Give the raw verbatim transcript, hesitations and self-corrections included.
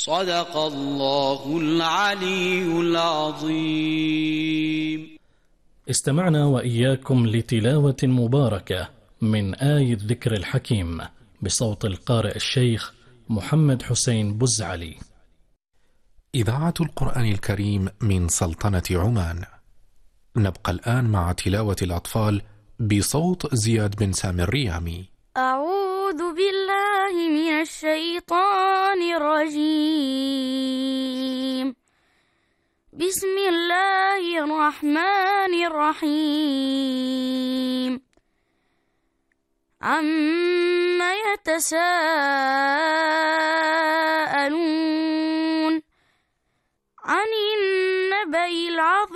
صدق الله العلي العظيم. استمعنا وإياكم لتلاوة مباركة من آي الذكر الحكيم بصوت القارئ الشيخ محمد حسين بزعلي. إذاعة القرآن الكريم من سلطنة عمان. نبقى الآن مع تلاوة الأطفال بصوت زياد بن سامي الريامي. أعوذ بالله من الشيطان الرجيم. بسم الله الرحمن الرحيم. عما يتساءلون عن النبأ العظيم